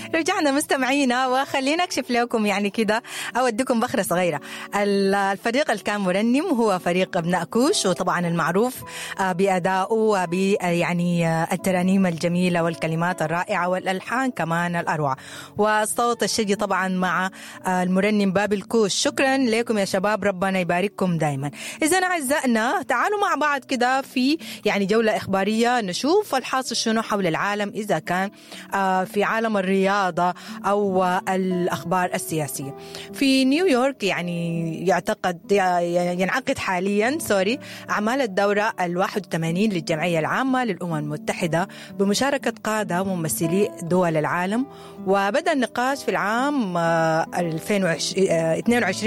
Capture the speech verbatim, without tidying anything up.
رجعنا مستمعينا، وخلينا أكشف لكم يعني كده أو أديكم بخرة صغيرة. الفريق اللي كان مرنم هو فريق ابناء كوش، وطبعا المعروف بأدائه وب يعني الترانيم الجميلة والكلمات الرائعة والألحان كمان الأروع، والصوت الشجي طبعا مع المرنم بابل كوش. شكرا لكم يا شباب، ربنا يبارككم دايما. إذا أعزائنا تعالوا مع بعض كده في يعني جولة إخبارية، نشوف الحاصل شنو حول العالم، إذا كان في عالم الرياضة أو الأخبار السياسية. في نيويورك يعني يعتقد ينعقد حاليا سوري أعمال الدورة الواحد وثمانين للجمعية العامة للأمم المتحدة بمشاركة قادة وممثلي دول العالم، وبدأ النقاش في العام ألفين واثنين وعشرين